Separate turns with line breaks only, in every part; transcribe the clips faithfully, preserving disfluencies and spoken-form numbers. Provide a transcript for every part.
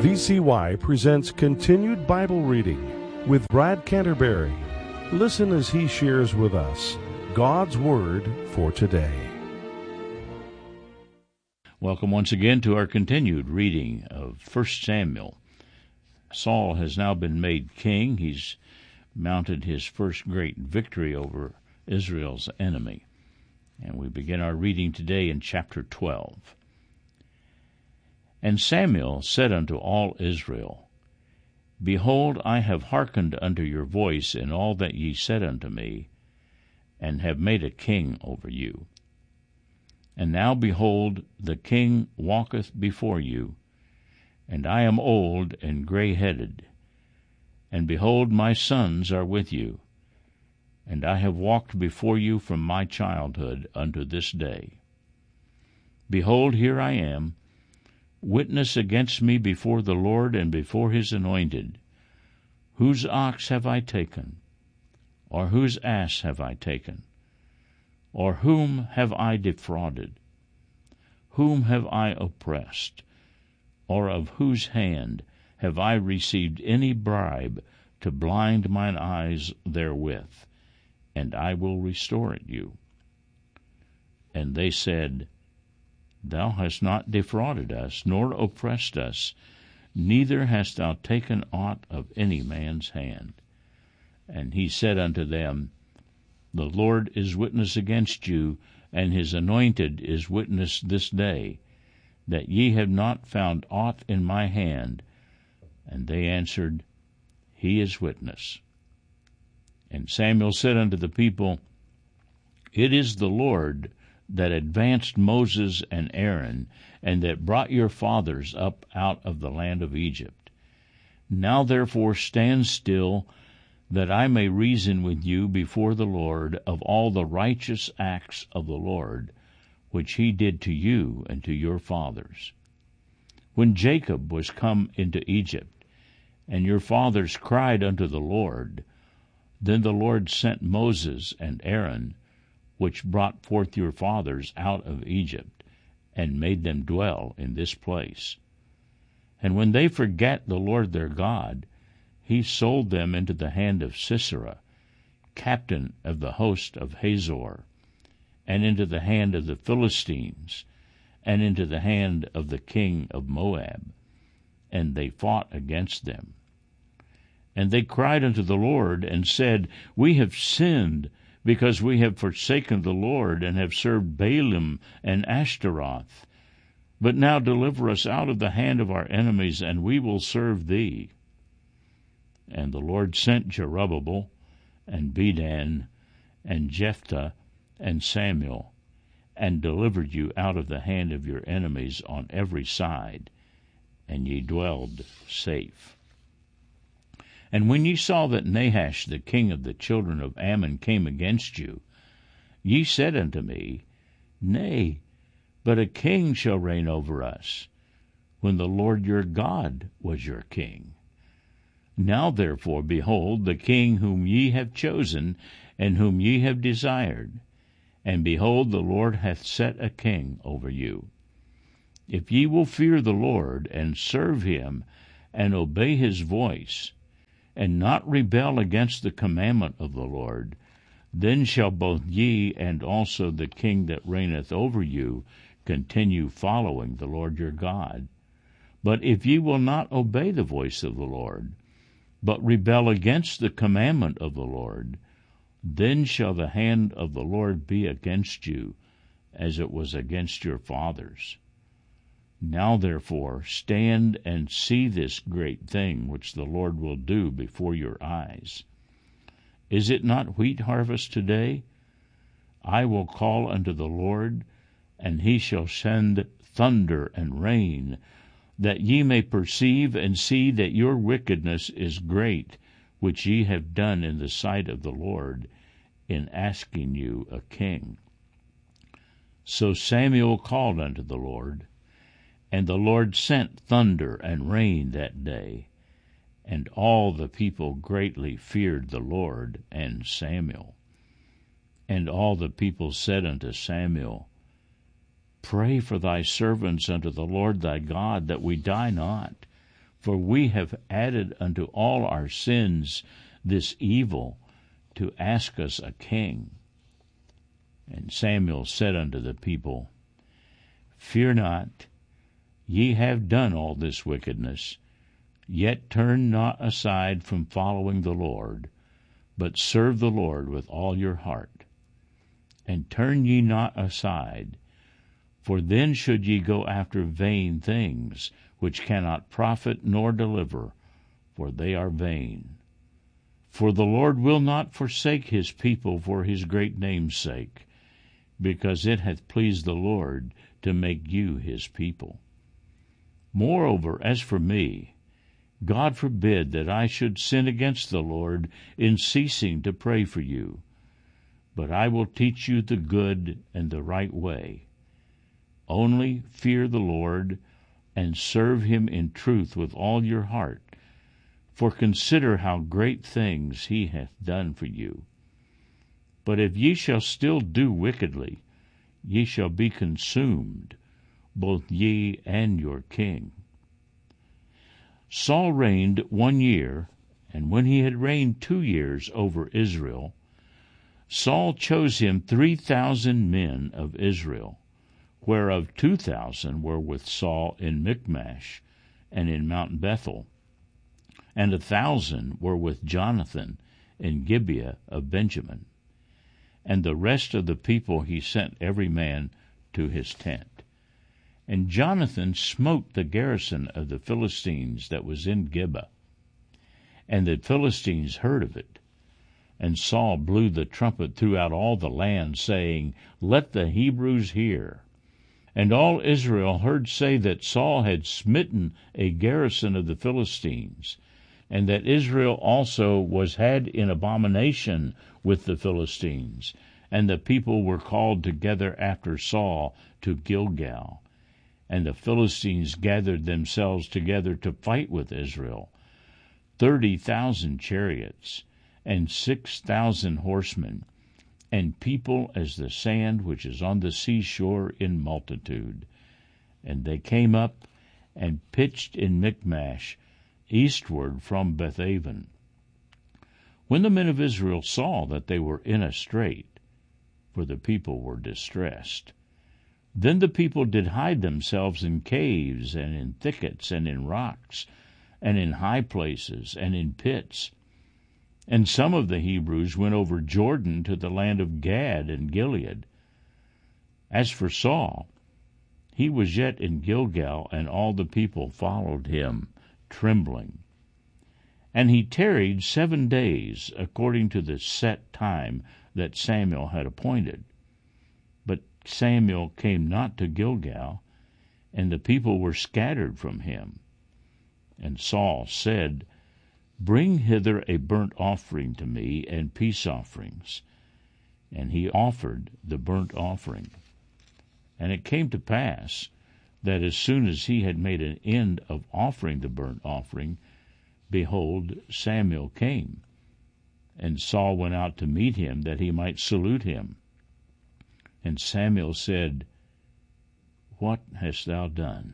V C Y presents Continued Bible Reading with Brad Canterbury. Listen as he shares with us God's Word for today.
Welcome once again to our continued reading of First Samuel. Saul has now been made king. He's mounted his first great victory over Israel's enemy. And we begin our reading today in chapter twelve. And Samuel said unto all Israel, Behold, I have hearkened unto your voice in all that ye said unto me, and have made a king over you. And now, behold, the king walketh before you, and I am old and grey-headed. And behold, my sons are with you, and I have walked before you from my childhood unto this day. Behold, here I am, witness against me before the Lord and before his anointed. Whose ox have I taken? Or whose ass have I taken? Or whom have I defrauded? Whom have I oppressed? Or of whose hand have I received any bribe to blind mine eyes therewith? And I will restore it you. And they said, Thou hast not defrauded us, nor oppressed us, neither hast thou taken aught of any man's hand. And he said unto them, The Lord is witness against you, and his anointed is witness this day, that ye have not found aught in my hand. And they answered, He is witness. And Samuel said unto the people, It is the Lord that advanced Moses and Aaron, and that brought your fathers up out of the land of Egypt. Now therefore stand still, that I may reason with you before the Lord of all the righteous acts of the Lord, which he did to you and to your fathers. When Jacob was come into Egypt, and your fathers cried unto the Lord, then the Lord sent Moses and Aaron, which brought forth your fathers out of Egypt, and made them dwell in this place. And when they forgat the Lord their God, he sold them into the hand of Sisera, captain of the host of Hazor, and into the hand of the Philistines, and into the hand of the king of Moab. And they fought against them. And they cried unto the Lord, and said, We have sinned, because we have forsaken the Lord, and have served Baalim and Ashtaroth. But now deliver us out of the hand of our enemies, and we will serve thee. And the Lord sent Jerubbaal, and Bedan, and Jephthah, and Samuel, and delivered you out of the hand of your enemies on every side, and ye dwelled safe. And when ye saw that Nahash the king of the children of Ammon came against you, ye said unto me, Nay, but a king shall reign over us, when the Lord your God was your king. Now therefore, behold, the king whom ye have chosen, and whom ye have desired, and behold, the Lord hath set a king over you. If ye will fear the Lord, and serve him, and obey his voice, and not rebel against the commandment of the Lord, then shall both ye and also the king that reigneth over you continue following the Lord your God. But if ye will not obey the voice of the Lord, but rebel against the commandment of the Lord, then shall the hand of the Lord be against you, as it was against your fathers. Now therefore stand and see this great thing which the Lord will do before your eyes. Is it not wheat harvest today? I will call unto the Lord, and he shall send thunder and rain, that ye may perceive and see that your wickedness is great, which ye have done in the sight of the Lord, in asking you a king. So Samuel called unto the Lord, and the Lord sent thunder and rain that day, and all the people greatly feared the Lord and Samuel. And all the people said unto Samuel, Pray for thy servants unto the Lord thy God, that we die not. For we have added unto all our sins this evil, to ask us a king. And Samuel said unto the people, Fear not, ye have done all this wickedness, yet turn not aside from following the Lord, but serve the Lord with all your heart. And turn ye not aside, for then should ye go after vain things, which cannot profit nor deliver, for they are vain. For the Lord will not forsake his people for his great name's sake, because it hath pleased the Lord to make you his people. Moreover, as for me, God forbid that I should sin against the Lord in ceasing to pray for you. But I will teach you the good and the right way. Only fear the Lord, and serve him in truth with all your heart. For consider how great things he hath done for you. But if ye shall still do wickedly, ye shall be consumed, both ye and your king. Saul reigned one year, and when he had reigned two years over Israel, Saul chose him three thousand men of Israel, whereof two thousand were with Saul in Michmash and in Mount Bethel, and a thousand were with Jonathan in Gibeah of Benjamin. And the rest of the people he sent every man to his tent. And Jonathan smote the garrison of the Philistines that was in Gibeah. And the Philistines heard of it. And Saul blew the trumpet throughout all the land, saying, Let the Hebrews hear. And all Israel heard say that Saul had smitten a garrison of the Philistines, and that Israel also was had in abomination with the Philistines. And the people were called together after Saul to Gilgal. And the Philistines gathered themselves together to fight with Israel, thirty thousand chariots, and six thousand horsemen, and people as the sand which is on the seashore in multitude. And they came up and pitched in Michmash, eastward from Bethaven. When the men of Israel saw that they were in a strait, for the people were distressed, then the people did hide themselves in caves, and in thickets, and in rocks, and in high places, and in pits. And some of the Hebrews went over Jordan to the land of Gad and Gilead. As for Saul, he was yet in Gilgal, and all the people followed him, trembling. And he tarried seven days, according to the set time that Samuel had appointed. But Samuel came not to Gilgal, and the people were scattered from him. And Saul said, Bring hither a burnt offering to me, and peace offerings. And he offered the burnt offering. And it came to pass, that as soon as he had made an end of offering the burnt offering, behold, Samuel came. And Saul went out to meet him, that he might salute him. And Samuel said, What hast thou done?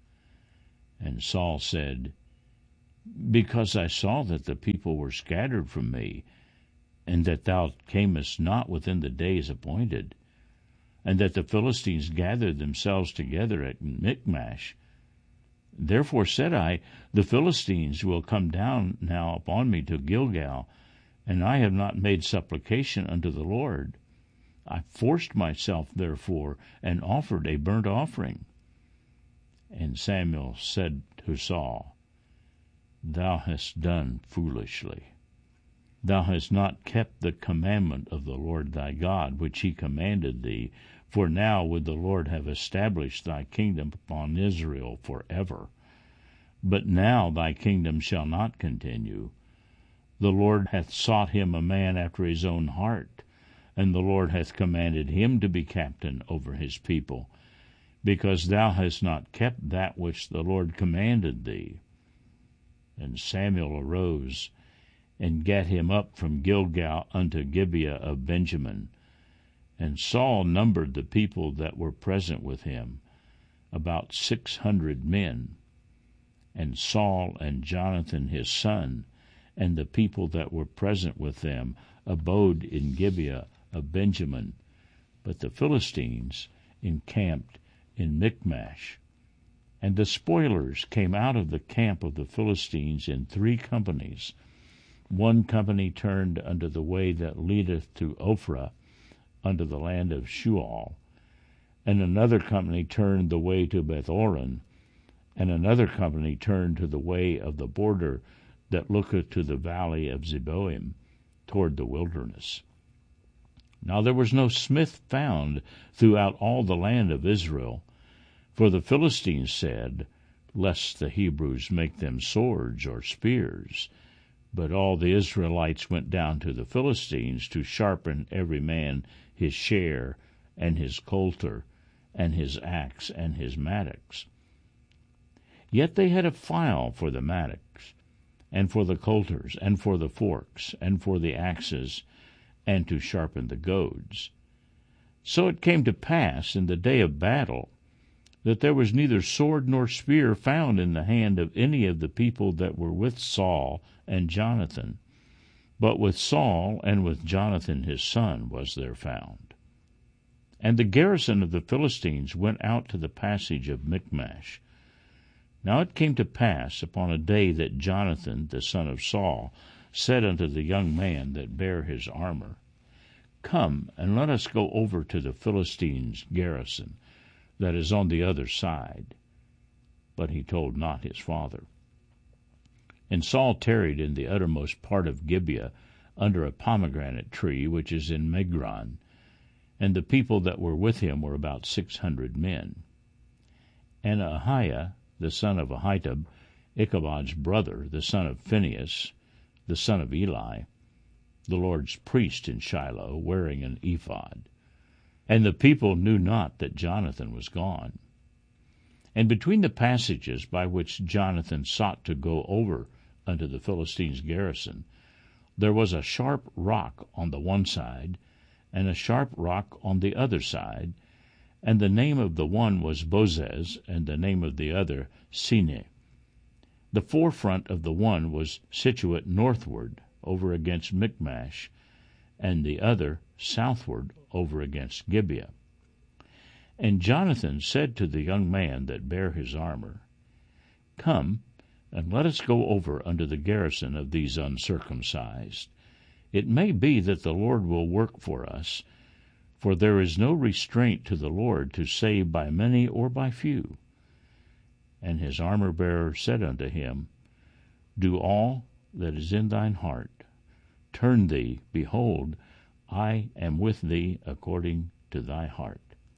And Saul said, Because I saw that the people were scattered from me, and that thou camest not within the days appointed, and that the Philistines gathered themselves together at Michmash. Therefore said I, The Philistines will come down now upon me to Gilgal, and I have not made supplication unto the Lord. I forced myself, therefore, and offered a burnt offering. And Samuel said to Saul, Thou hast done foolishly. Thou hast not kept the commandment of the Lord thy God, which he commanded thee, for now would the Lord have established thy kingdom upon Israel forever. But now thy kingdom shall not continue. The Lord hath sought him a man after his own heart, and the Lord hath commanded him to be captain over his people, because thou hast not kept that which the Lord commanded thee. And Samuel arose, and gat him up from Gilgal unto Gibeah of Benjamin. And Saul numbered the people that were present with him, about six hundred men. And Saul and Jonathan his son, and the people that were present with them, abode in Gibeah of Benjamin. But the Philistines encamped in Michmash. And the spoilers came out of the camp of the Philistines in three companies. One company turned unto the way that leadeth to Ophrah, unto the land of Shual. And another company turned the way to Bethoron, and another company turned to the way of the border that looketh to the valley of Zeboim, toward the wilderness. Now there was no smith found throughout all the land of Israel, for the Philistines said, Lest the Hebrews make them swords or spears. But all the Israelites went down to the Philistines to sharpen every man his share, and his coulter, and his axe, and his mattocks. Yet they had a file for the mattocks, and for the coulters, and for the forks, and for the axes, and to sharpen the goads. So it came to pass in the day of battle, that there was neither sword nor spear found in the hand of any of the people that were with Saul and Jonathan, but with Saul and with Jonathan his son was there found. And the garrison of the Philistines went out to the passage of Michmash. Now it came to pass upon a day that Jonathan the son of Saul said unto the young man that bare his armor, Come, and let us go over to the Philistines' garrison, that is on the other side. But he told not his father. And Saul tarried in the uttermost part of Gibeah, under a pomegranate tree which is in Migron, and the people that were with him were about six hundred men. And Ahiah, the son of Ahitub, Ichabod's brother, the son of Phinehas, the son of Eli, the Lord's priest in Shiloh, wearing an ephod. And the people knew not that Jonathan was gone. And between the passages by which Jonathan sought to go over unto the Philistines' garrison, there was a sharp rock on the one side, and a sharp rock on the other side, and the name of the one was Bozez, and the name of the other Sine. The forefront of the one was situate northward, over against Michmash, and the other southward, over against Gibeah. And Jonathan said to the young man that bare his armor, Come, and let us go over unto the garrison of these uncircumcised. It may be that the Lord will work for us, for there is no restraint to the Lord to save by many or by few. And his armor-bearer said unto him, Do all that is in thine heart. Turn thee, behold, I am with thee according to thy heart.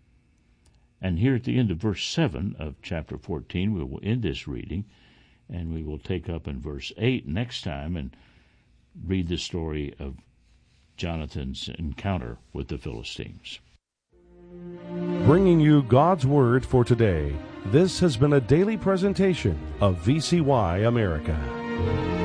And here at the end of verse seven of chapter fourteen, we will end this reading, and we will take up in verse eight next time and read the story of Jonathan's encounter with the Philistines.
Bringing you God's Word for today, this has been a daily presentation of V C Y America.